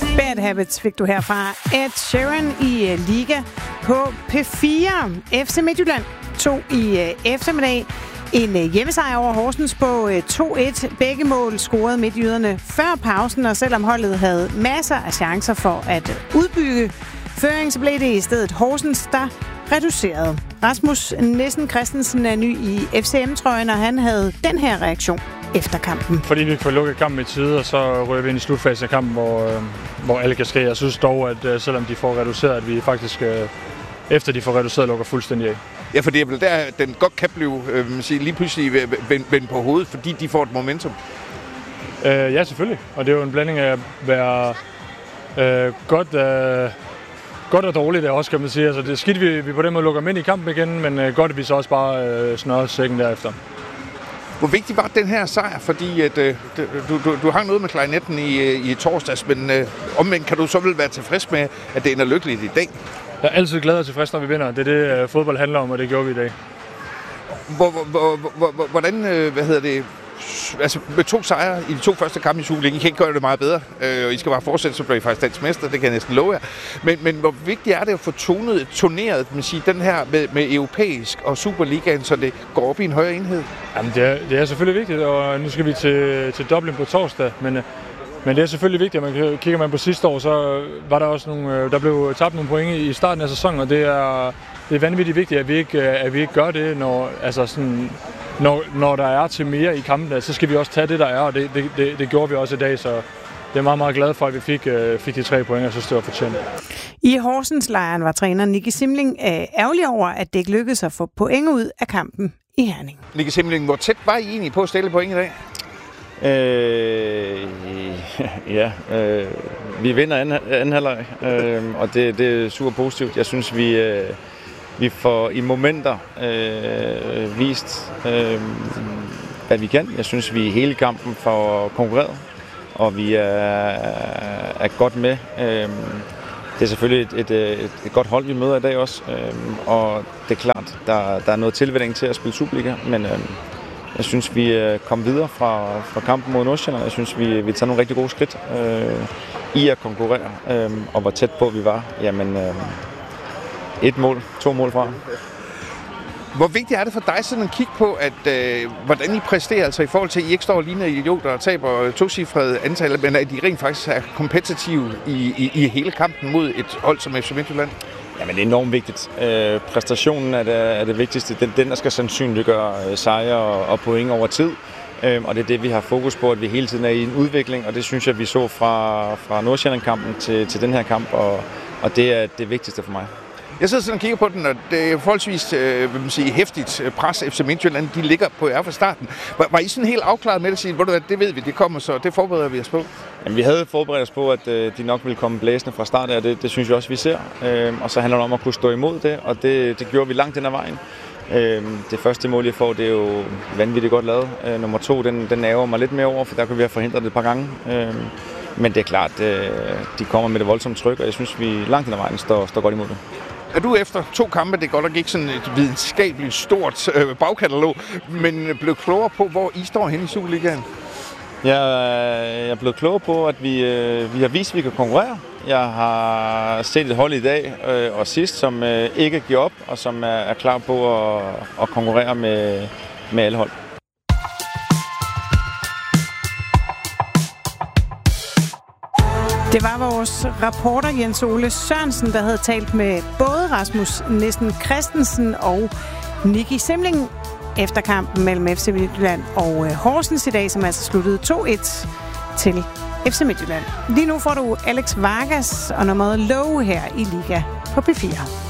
Bad Habits fik du herfra Ed Sheeran i Liga på P4. FC Midtjylland tog i eftermiddag en hjemmesejr over Horsens på 2-1. Begge mål scorede midtjyderne før pausen, og selvom holdet havde masser af chancer for at udbygge føring, så blev det i stedet Horsens, der reducerede. Rasmus Nissen Christensen er ny i FCM-trøjen, og han havde den her reaktion efter kampen. Fordi vi får lukket kampen i tide, og så ryger vi ind i slutfasen af kampen, hvor alle kan ske. Jeg synes dog, at selvom de får reduceret, at vi faktisk efter de får reduceret, lukker fuldstændig af. Ja, for det er vel der, den godt kan blive lige pludselig vendt på hovedet, fordi de får et momentum. Ja, selvfølgelig. Og det er jo en blanding af at være godt og dårligt, det også, kan man sige. Altså, det er skidt, vi på den måde lukker dem ind i kampen igen, men godt, at vi så også bare snører sækken derefter. Hvor vigtig var den her sejr? Fordi at, du hang noget med klarinetten i torsdags, men omvendt kan du så vel være tilfreds med, at det ender lykkeligt i dag? Jeg er altid glad og tilfreds, når vi vinder. Det er det, fodbold handler om, og det gjorde vi i dag. Hvordan, altså med 2 sejre i de 2 første kampe i Superligaen, I kan ikke gøre det meget bedre, og I skal bare fortsætte, så bliver I faktisk dansk mester, det kan jeg næsten love jer. Men hvor vigtigt er det at få turneret den her med europæisk og Superligaen, så det går op i en højere enhed? Jamen, det er selvfølgelig vigtigt, og nu skal vi til Dublin på torsdag, men det er selvfølgelig vigtigt, at kigger man på sidste år, så var der også der blev tabt nogle point i starten af sæsonen, og det er vanvittigt vigtigt, at vi ikke gør det, når der er til mere i kampen, så skal vi også tage det, der er, og det gjorde vi også i dag, så det er meget, meget glad for, at vi fik de 3 point, og så stod fortjent. I Horsens-lejren var træner Nicky Simling ærgerlig over, at det ikke lykkedes at få point ud af kampen i Herning. Nicky Simling, hvor tæt var I egentlig på at stille point i dag? Vi vinder anden halvleg, og det er super positivt. Jeg synes, vi får i momenter vist, hvad vi kan. Jeg synes, vi hele kampen får konkurreret, og vi er godt med. Det er selvfølgelig et godt hold, vi møder i dag også, og det er klart, der er noget tilvænning til at spille Superliga, men jeg synes, vi kom videre fra kampen mod Nordsjælland. Jeg synes, vi tager nogle rigtig gode skridt i at konkurrere, og hvor tæt på vi var. Jamen, 1 mål, 2 mål fra. Hvor vigtigt er det for dig sådan at kigge på, at hvordan I præsterer, altså i forhold til, at I ikke står og ligner idioter og taber 2-cifrede antal, men at I rent faktisk er kompetitive i hele kampen mod et hold som FC Midtjylland? Jamen, det er enormt vigtigt. Præstationen er det vigtigste. Den der skal sandsynliggøre sejre og point over tid. Og det er det, vi har fokus på, at vi hele tiden er i en udvikling, og det synes jeg, vi så fra Nordsjælland-kampen til den her kamp, og det er det vigtigste for mig. Jeg sidder sådan og kigger på den, og det er forholdsvis hæftigt pres, FC Midtjylland, de ligger på jer fra starten. Var I sådan helt afklaret med at sige, det ved vi, det kommer, så det forbereder vi os på? Jamen, vi havde forberedt os på, at de nok ville komme blæsende fra start af, og det synes jeg også, vi ser. Og så handler det om at kunne stå imod det, og det gjorde vi langt den ad vejen. Det første mål, jeg får, det er jo vanvittigt godt lavet. Nummer 2, den ærger mig lidt mere over, for der kunne vi have forhindret det et par gange. Men det er klart, de kommer med det voldsomme tryk, og jeg synes, vi langt den ad vejen står godt imod det. Er du efter 2 kampe, det er godt nok ikke sådan et videnskabeligt stort bagkatalog, men blev klogere på, hvor I står henne i Superligaen? Jeg er blevet klogere på, at vi har vist, at vi kan konkurrere. Jeg har set et hold i dag og sidst, som ikke giver op, og som er klar på at konkurrere med alle hold. Det var vores reporter Jens Ole Sørensen, der havde talt med både Rasmus Nissen Christensen og Nicky Simling efter kampen mellem FC Midtjylland og Horsens i dag, som altså sluttede 2-1 til FC Midtjylland. Lige nu får du Alex Vargas og nummeret Low her i Liga på P4.